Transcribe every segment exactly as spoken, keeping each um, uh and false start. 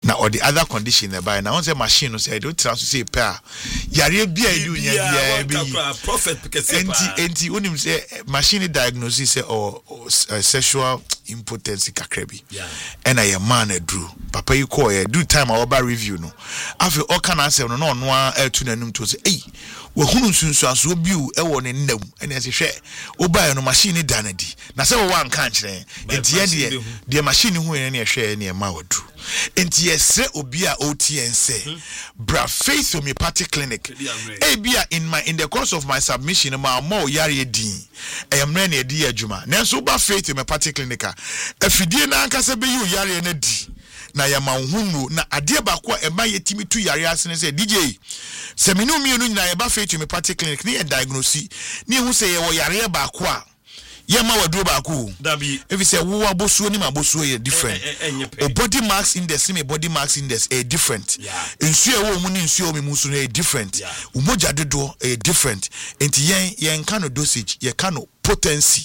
na or the other condition na buy na on say machine no say do transfer say pair yare bia you nya bia prophet because enti enti unim say machine diagnosis say or sexual impotence kakrabi yeah and I am man adru papa you call e do time our bar review no afi o kana say no no no atu nanum to say eh we hunu nsunsuaso biu e wo ne nnam ene se hwe o buy no machine danadi na say wo wan kan kire enti ye de de machine hu ne ne hwe ne ma wadru enti yesre obi a O T N say bra faith homeopathic clinic e bia in my in the course of my submission ma mo yare din e mre na edi adwuma nanso ba faith homeopathic clinic afidie na ankasa be yu yare na di na ya manhunu na ade ba ko e ma yetimi tu yare asene say D J seminu mienu nyina ya ba faith homeopathic clinic ni e diagnose ni hu say ye wo yare ba ko a ye ma waduro ba ko dabi if you say wo abosuo ni ma bosuo ye different o body mass index me body mass index e different nsu e wo mu ni nsu o me mu so e different umoja dodo e different enti yen yen ka no dosage ye ka no potency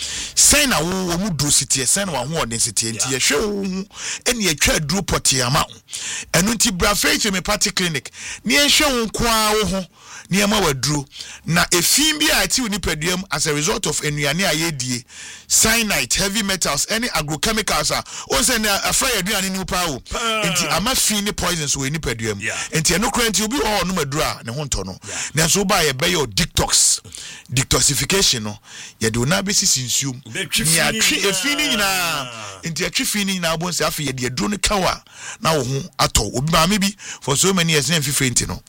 sen na wo mu dosity sen na wo density enti ye hwe wo eni ye twa duro poti ama enu nti bra faith homeopathic clinic ni ye hwe wo kwa wo ho ni ama waduro na efin bi a ti oni paduam as a result of enuane ayedie cyanide heavy metals any agrochemicals a on say na afra aduane ni pa o enti ama fin ni poisons we ni paduam enti eno krenti obi ho no maduro a ne ho nto no na so ba ye be your detox detoxification no ye do na be sisinsuom ni atwe efin ni nyina enti atwe fin ni nyina bon say afa ye de duro ne kawa na wo ho ato obi ma me bi for so many years na fifty no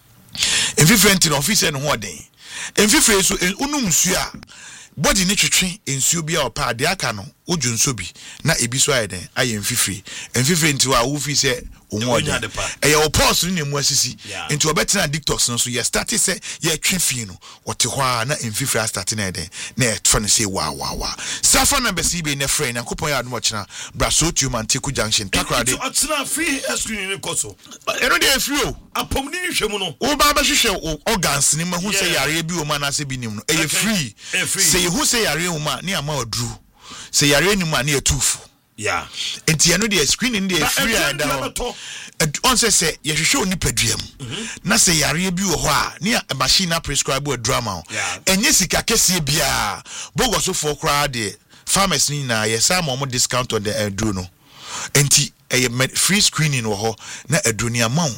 Enfifrenti no office no ho den. Enfifre so unum nsu a body ne twetwe nsuo bia opa de aka no oju nso bi na ebi so ayeden aye enfifre. Enfifrenti wa wo fi se omo den. E ye opos ni mu asisi. Enti obetena detox no so ye start se ye twe fi no. Wote ho a na enfifre start na eden. Na e tfa no say wa wa wa. Safa na besi be ne friend akopon ya admo chena braso tu manteku junction takrade. Enti atsena free screen ni koso. Eno de free o. Apom ni hwemu no. Wo ba ba hwehwe organs ni ma hu say yare bi o ma na se bi nim no. E ye free. Say hu say yare o ma ni ama odru. Say yare ni ma na etufu. Yeah. Enti eno de screen ni de free and down. On say say ye hwehwe oni paduam. Na say yare bi o ho a ni machine na prescribe o drama. Enye sika kese bia. Bogoso for kra de farmers ni na ye say mo discount on the edru no. Enti e free screening wo ho na edru ni amount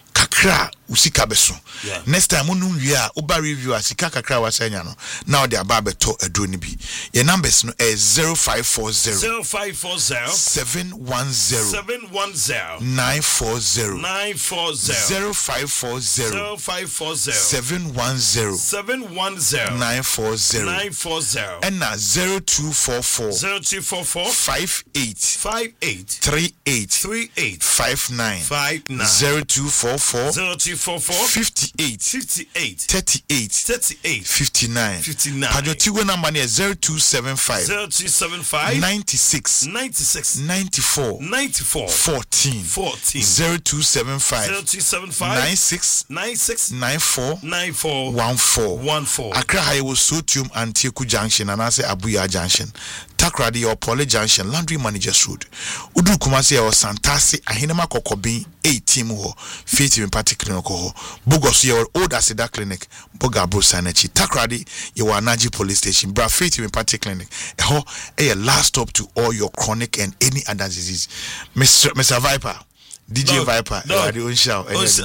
kakra usika beso next time unu wi a oba review asika kakra wasanya no now the aba beto edro ni bi your numbers no is zero five four zero zero five four zero seven one zero seven one zero nine four zero nine four zero zero five four zero zero five four zero seven one zero seven one zero nine four zero nine four zero and na zero two four four zero two four four five eight five eight three eight three eight five nine five nine zero two four four zero two four four fifty-eight fifty-eight thirty-eight thirty-eight fifty-nine fifty-nine Pajotigo number is zero two seven five zero two seven five ninety-six ninety-six ninety-four ninety-four fourteen fourteen zero two seven five zero two seven five ninety-six ninety-six ninety-four ninety-four fourteen fourteen Accra High was Sotium and Teku Junction and I say Abuya Junction Takradi or Poly Junction Laundry Managers Road Udu Kumasi or Santasi Ahinema Kokobin eighteen ho Faith in particular ko Bogos your old Asida clinic Boga Bro Sanachi Takradi your Naji police station Bra Faith in particular clinic ho a last stop to all your chronic and any other disease Mister Mister Viper D J no, Viper no. The unshow that's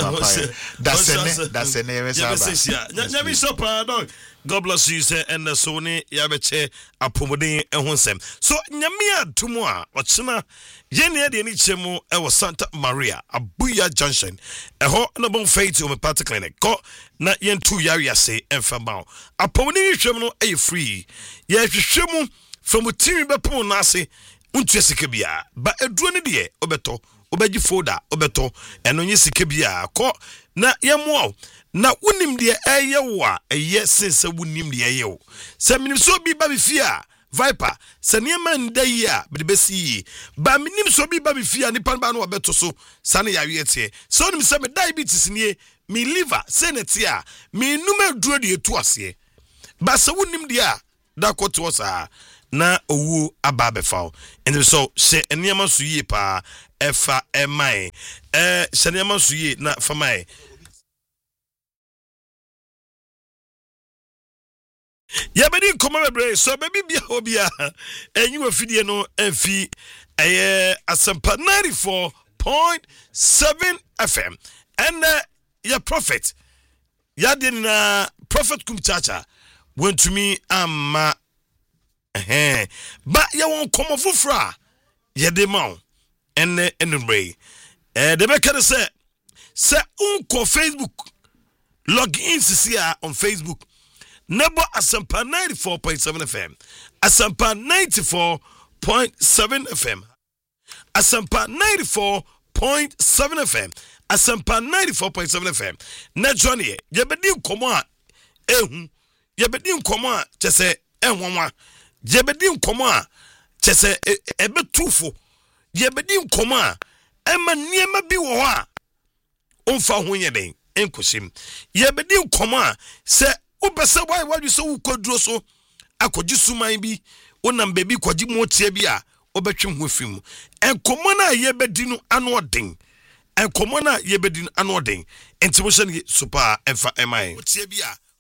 it that's it never so dog God bless you say and the Sony yabeche apomodin ehun sem so nyame adumo a ochina yene de ni chemu e wo Santa Maria Abuya Junction eho na bon Faith Homeopathic Clinic ko na yen two yare say enfama apomodin hwem no e free ye hwehwemu from timi bepon na ase untu sika bia ba eduro ne de obeto obeji folder obeto eno nye sika bia ko na yemo na unim de eye wo a eye sense unim de eye wo se minim so bi ba bi fia Viper se niema ndai a be be si ba minim so bi ba bi fia nipa ba no obeto so sane ya wiete so nim se me diabetes nie me liver senate a me numa duro de etu ase ba se unim de a da koto sa na owu aba befaw and so se niema so yie pa ɛfa ɛmae eh sɛnɛma so yi na famae ya bedi koma bebre so baby bia obia enyi wafidie no amfi eye asempa ninety-four point seven F M and uh, your prophet ya de na prophet kumchacha went to me amma eh ba ya won komo fufura ye de ma enne enumbre eh de be kere say say unko Facebook log in sia on Facebook Nebo Asampa ninety-four point seven F M. Asampa ninety-four point seven F M. Asampa ninety-four point seven F M. Asampa ninety-four point seven F M. Na Johnny, yebedi nkomo a ehu. Yebedi nkomo a chese enwanwa. Yebedi nkomo a chese ebetufo. Yebedi nkomo a ema niema bi wo a onfa ho yeden enkosim. Yebedi nkomo a se Ubese why why you so kodro so akoji suman bi onam baby kwaji motie bi a obetwe ho afim enkomo na yebedi no ano den enkomo na yebedi no ano den enti wo hye super emfa emai motie bi a